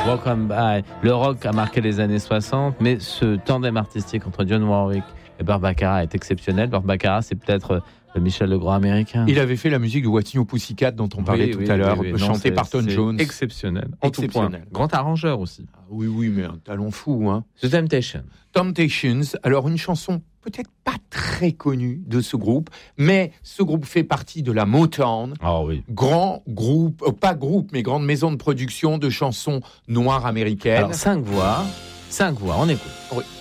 Welcome By. Le rock a marqué les années 60, mais ce tandem artistique entre Dionne Warwick et Burt Bacharach est exceptionnel. Burt Bacharach, c'est peut-être le Michel Legrand américain. Il avait fait la musique de What New Pussycat dont on parlait tout à l'heure, chantée par Tom Jones. Exceptionnel. Exceptionnel. Grand arrangeur aussi. Ah, oui, mais un talent fou. Hein. The Temptations. Alors, une chanson peut-être pas très connue de ce groupe, mais ce groupe fait partie de la Motown. Ah oui. Grand groupe, pas groupe, mais grande maison de production de chansons noires américaines. Alors, 5 voix, on écoute. Oui.